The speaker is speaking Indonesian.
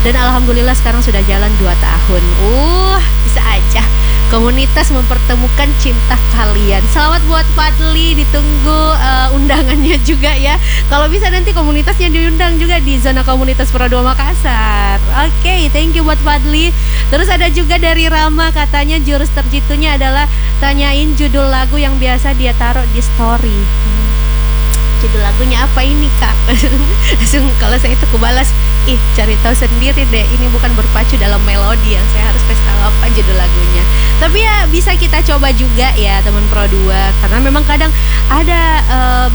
Dan alhamdulillah sekarang sudah jalan 2 tahun. Bisa aja komunitas mempertemukan cinta kalian. Selamat buat Fadli, ditunggu undangannya juga ya. Kalau bisa nanti komunitasnya diundang juga di zona komunitas Pro 2 Makassar. Oke, thank you buat Fadli. Terus ada juga dari Rama, katanya jurus terjitunya adalah tanyain judul lagu yang biasa dia taruh di story. Judul lagunya apa ini kak? Langsung kalau saya itu kebalas, cari tahu sendiri deh, ini bukan berpacu dalam melodi yang saya harus kasih tahu apa judul lagunya. Tapi ya bisa kita coba juga ya teman Pro 2, karena memang kadang ada